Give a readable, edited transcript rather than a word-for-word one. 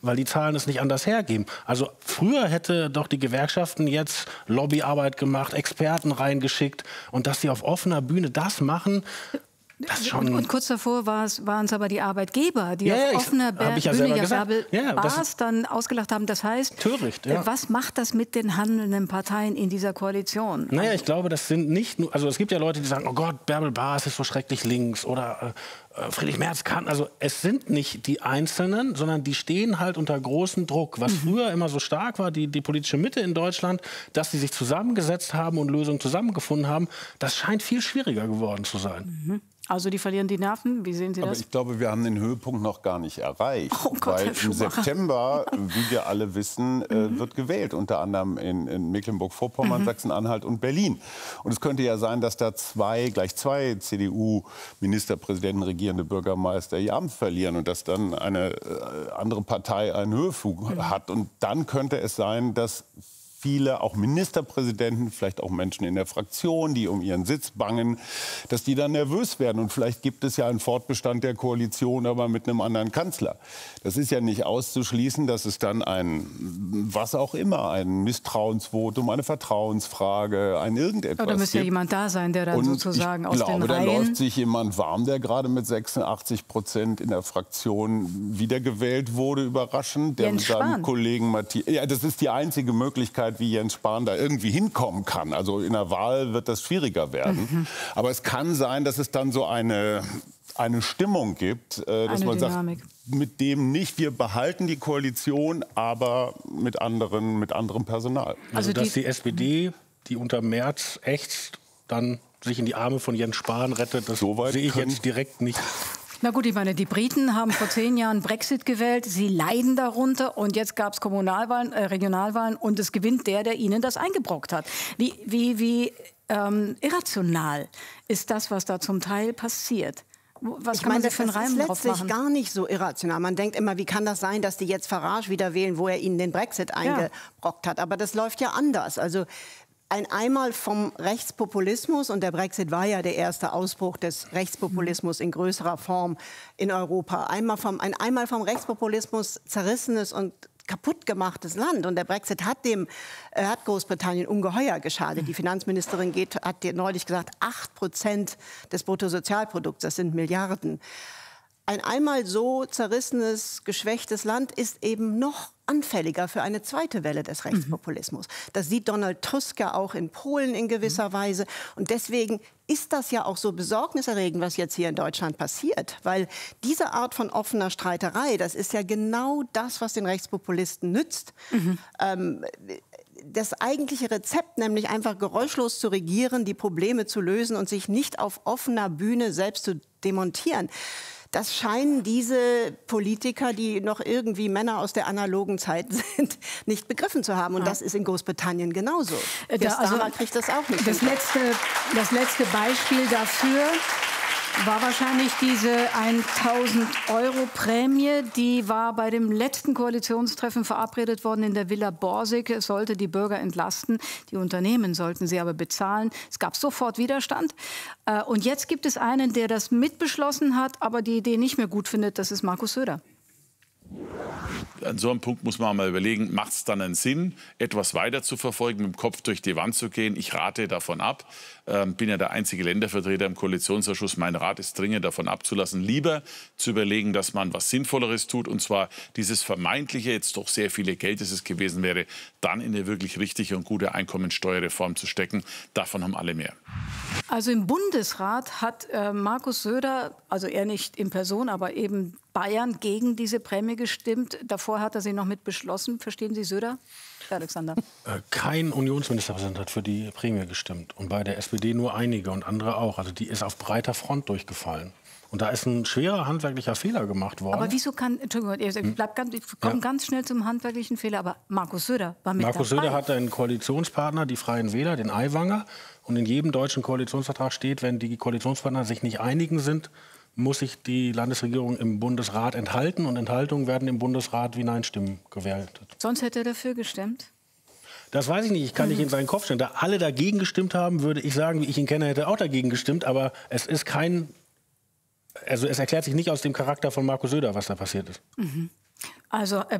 weil die Zahlen es nicht anders hergeben. Also früher hätte doch die Gewerkschaften jetzt Lobbyarbeit gemacht, Experten reingeschickt und dass sie auf offener Bühne das machen. Und kurz davor waren es aber die Arbeitgeber, die auf offener Bühne Bärbel-Bas dann ausgelacht haben. Das heißt, töricht, was macht das mit den handelnden Parteien in dieser Koalition? Naja, ich glaube, das sind nicht nur, also es gibt ja Leute, die sagen, oh Gott, Bärbel-Bas ist so schrecklich links oder Friedrich Merz kann, also es sind nicht die Einzelnen, sondern die stehen halt unter großem Druck. Was früher immer so stark war, die politische Mitte in Deutschland, dass sie sich zusammengesetzt haben und Lösungen zusammengefunden haben, das scheint viel schwieriger geworden zu sein. Also die verlieren die Nerven, wie sehen Sie das? Aber ich glaube, wir haben den Höhepunkt noch gar nicht erreicht. Oh Gott, weil im September, wie wir alle wissen, wird gewählt, unter anderem in Mecklenburg-Vorpommern, Sachsen-Anhalt und Berlin. Und es könnte ja sein, dass da gleich zwei CDU-Ministerpräsidenten, regierende Bürgermeister ihr Amt verlieren und dass dann eine andere Partei einen Höhepunkt hat. Und dann könnte es sein, dass viele, auch Ministerpräsidenten, vielleicht auch Menschen in der Fraktion, die um ihren Sitz bangen, dass die dann nervös werden. Und vielleicht gibt es ja einen Fortbestand der Koalition, aber mit einem anderen Kanzler. Das ist ja nicht auszuschließen, dass es dann was auch immer, ein Misstrauensvotum, eine Vertrauensfrage, ein irgendetwas Da müsste ja jemand da sein, der dann sozusagen aus den Reihen... Ich glaube, da läuft sich jemand warm, der gerade mit 86% in der Fraktion wiedergewählt wurde, überraschend. Der Jens mit seinem Spahn. Kollegen Matthias... Ja, das ist die einzige Möglichkeit, wie Jens Spahn da irgendwie hinkommen kann. Also in der Wahl wird das schwieriger werden. Aber es kann sein, dass es dann so eine Stimmung gibt, dass man Dynamik. sagt, mit dem nicht, wir behalten die Koalition, aber mit anderem Personal. Also dass die SPD, die unter Merz ächzt, dann sich in die Arme von Jens Spahn rettet, das sehe ich jetzt direkt nicht. Na gut, ich meine, die Briten haben vor 10 Jahren Brexit gewählt. Sie leiden darunter. Und jetzt gab es Kommunalwahlen, Regionalwahlen. Und es gewinnt der ihnen das eingebrockt hat. Wie irrational ist das, was da zum Teil passiert? Was kann man sich für einen Reim drauf machen? Das ist letztlich gar nicht so irrational. Man denkt immer, wie kann das sein, dass die jetzt Farage wieder wählen, wo er ihnen den Brexit eingebrockt hat. Aber das läuft ja anders. Also einmal vom Rechtspopulismus, und der Brexit war ja der erste Ausbruch des Rechtspopulismus in größerer Form in Europa. Einmal vom Rechtspopulismus zerrissenes und kaputt gemachtes Land. Und der Brexit hat Großbritannien ungeheuer geschadet. Die Finanzministerin hat neulich gesagt, 8% des Bruttosozialprodukts, das sind Milliarden. Ein einmal so zerrissenes, geschwächtes Land ist eben noch anfälliger für eine zweite Welle des Rechtspopulismus. Das sieht Donald Tusk ja auch in Polen in gewisser Weise. Und deswegen ist das ja auch so besorgniserregend, was jetzt hier in Deutschland passiert. Weil diese Art von offener Streiterei, das ist ja genau das, was den Rechtspopulisten nützt. Das eigentliche Rezept, nämlich einfach geräuschlos zu regieren, die Probleme zu lösen und sich nicht auf offener Bühne selbst zu demontieren, das scheinen diese Politiker, die noch irgendwie Männer aus der analogen Zeit sind, nicht begriffen zu haben. Und das ist in Großbritannien genauso. Starmer kriegt das auch nicht. Das letzte Beispiel dafür war wahrscheinlich diese 1.000-Euro-Prämie. Die war bei dem letzten Koalitionstreffen verabredet worden in der Villa Borsig. Es sollte die Bürger entlasten. Die Unternehmen sollten sie aber bezahlen. Es gab sofort Widerstand. Und jetzt gibt es einen, der das mitbeschlossen hat, aber die Idee nicht mehr gut findet. Das ist Markus Söder. An so einem Punkt muss man mal überlegen, macht es dann einen Sinn, etwas weiter zu verfolgen, mit dem Kopf durch die Wand zu gehen? Ich rate davon ab. Bin ja der einzige Ländervertreter im Koalitionsausschuss. Mein Rat ist dringend davon abzulassen, lieber zu überlegen, dass man was Sinnvolleres tut. Und zwar dieses vermeintliche, jetzt doch sehr viele Geld, das es gewesen wäre, dann in eine wirklich richtige und gute Einkommensteuerreform zu stecken. Davon haben alle mehr. Also im Bundesrat hat Markus Söder, also er nicht in Person, aber eben Bayern, gegen diese Prämie gestimmt. Davor hat er sie noch mit beschlossen. Verstehen Sie Söder? Herr Alexander. Kein Unionsministerpräsident hat für die Prämie gestimmt. Und bei der SPD nur einige und andere auch. Also die ist auf breiter Front durchgefallen. Und da ist ein schwerer handwerklicher Fehler gemacht worden. Aber wieso kann, Entschuldigung, ich komme ganz schnell zum handwerklichen Fehler, aber Markus Söder war mit Markus dabei. Söder hat einen Koalitionspartner, die Freien Wähler, den Aiwanger. Und in jedem deutschen Koalitionsvertrag steht, wenn die Koalitionspartner sich nicht einigen sind, muss sich die Landesregierung im Bundesrat enthalten. Und Enthaltungen werden im Bundesrat wie Nein-Stimmen gewertet. Sonst hätte er dafür gestimmt? Das weiß ich nicht. Ich kann nicht in seinen Kopf stellen. Da alle dagegen gestimmt haben, würde ich sagen, wie ich ihn kenne, hätte er auch dagegen gestimmt. Aber es ist es erklärt sich nicht aus dem Charakter von Markus Söder, was da passiert ist. Also